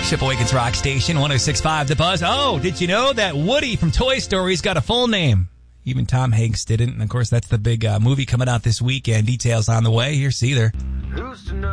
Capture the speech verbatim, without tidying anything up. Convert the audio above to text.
Shipawakens Rock Station, one oh six point five The Buzz. Oh, did you know that Woody from Toy Story's got a full name? Even Tom Hanks didn't. And, of course, that's the big uh, movie coming out this weekend. Details on the way. Here's Seether.